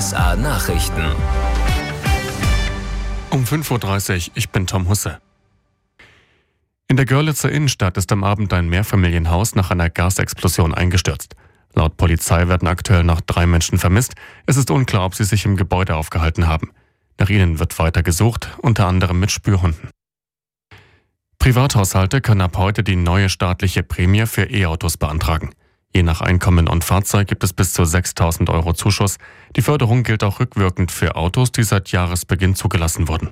RSA Nachrichten. Um 5:30 Uhr, ich bin Tom Husse. In der Görlitzer Innenstadt ist am Abend ein Mehrfamilienhaus nach einer Gasexplosion eingestürzt. Laut Polizei werden aktuell noch 3 Menschen vermisst. Es ist unklar, ob sie sich im Gebäude aufgehalten haben. Nach ihnen wird weiter gesucht, unter anderem mit Spürhunden. Privathaushalte können ab heute die neue staatliche Prämie für E-Autos beantragen. Je nach Einkommen und Fahrzeug gibt es bis zu 6.000 € Zuschuss. Die Förderung gilt auch rückwirkend für Autos, die seit Jahresbeginn zugelassen wurden.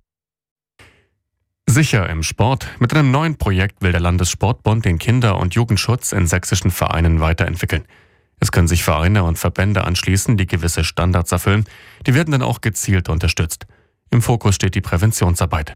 Sicher im Sport. Mit einem neuen Projekt will der Landessportbund den Kinder- und Jugendschutz in sächsischen Vereinen weiterentwickeln. Es können sich Vereine und Verbände anschließen, die gewisse Standards erfüllen. Die werden dann auch gezielt unterstützt. Im Fokus steht die Präventionsarbeit.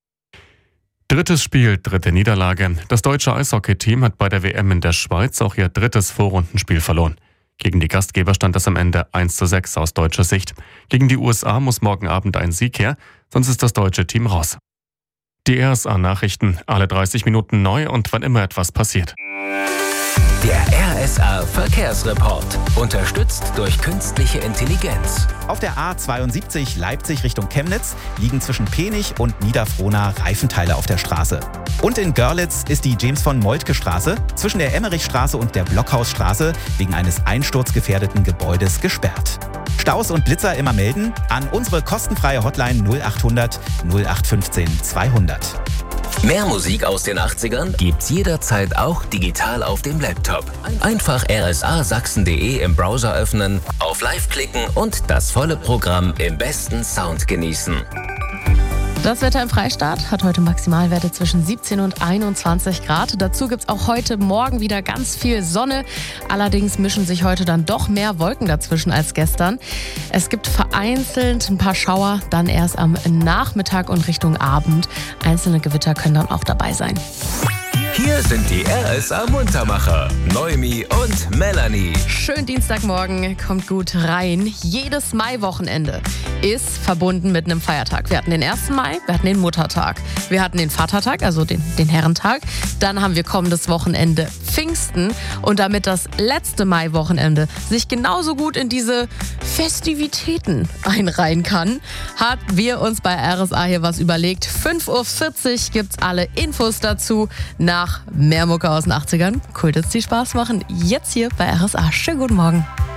Drittes Spiel, dritte Niederlage. Das deutsche Eishockey-Team hat bei der WM in der Schweiz auch ihr drittes Vorrundenspiel verloren. Gegen die Gastgeber stand es am Ende 1:6 aus deutscher Sicht. Gegen die USA muss morgen Abend ein Sieg her, sonst ist das deutsche Team raus. Die RSA-Nachrichten, alle 30 Minuten neu und wann immer etwas passiert. Der RSA Verkehrsreport. Unterstützt durch künstliche Intelligenz. Auf der A72 Leipzig Richtung Chemnitz liegen zwischen Penich und Niederfrohna Reifenteile auf der Straße. Und in Görlitz ist die James-von-Moltke-Straße zwischen der Emmerichstraße und der Blockhausstraße wegen eines einsturzgefährdeten Gebäudes gesperrt. Staus und Blitzer immer melden an unsere kostenfreie Hotline 0800 0815 200. Mehr Musik aus den 80ern gibt's jederzeit auch digital auf dem Laptop. Einfach rsasachsen.de im Browser öffnen, auf Live klicken und das volle Programm im besten Sound genießen. Das Wetter im Freistaat hat heute Maximalwerte zwischen 17 und 21 Grad. Dazu gibt es auch heute Morgen wieder ganz viel Sonne. Allerdings mischen sich heute dann doch mehr Wolken dazwischen als gestern. Es gibt vereinzelt ein paar Schauer, dann erst am Nachmittag und Richtung Abend. Einzelne Gewitter können dann auch dabei sein. Hier sind die RSA Muntermacher, Noemi und Melanie. Schönen Dienstagmorgen, kommt gut rein. Jedes Maiwochenende ist verbunden mit einem Feiertag. Wir hatten den 1. Mai, wir hatten den Muttertag, wir hatten den Vatertag, also den Herrentag. Dann haben wir kommendes Wochenende Pfingsten. Und damit das letzte Maiwochenende sich genauso gut in diese Festivitäten einreihen kann, haben wir uns bei RSA hier was überlegt. 5:40 Uhr gibt's alle Infos dazu. Nach mehr Mucke aus den 80ern. Cool, dass die Spaß machen. Jetzt hier bei RSA. Schönen guten Morgen.